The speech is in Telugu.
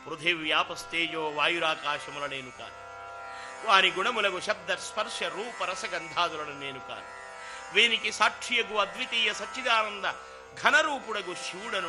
పృథివ్యాపస్తేజో వాయురాకాశముల నేను కాను. వారి గుణములకు శబ్ద స్పర్శ రూప రసగంధాదులను నేను కాను. వీనికి సాక్షియగు అద్వితీయ సచ్చిదానంద ఘనరూపుడగు శివుడను